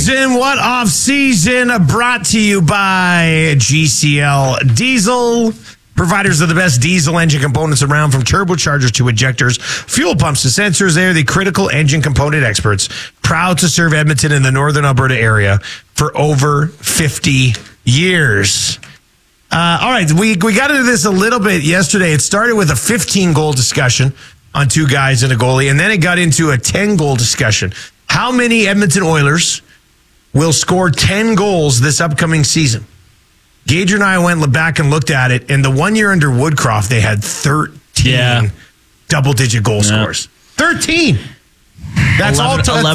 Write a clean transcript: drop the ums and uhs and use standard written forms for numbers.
season? What off season? Brought to you by GCL Diesel. Providers of the best diesel engine components around, from turbochargers to ejectors, fuel pumps to sensors. They are the critical engine component experts, proud to serve Edmonton and the northern Alberta area for over 50 years. All right, we got into this a little bit yesterday. It started with a 15-goal discussion on two guys and a goalie, and then it got into a 10-goal discussion. How many Edmonton Oilers will score 10 goals this upcoming season? Gage and I went back and looked at it, and the 1 year under Woodcroft, they had 13 double-digit goal scores. 13! That's 11, all.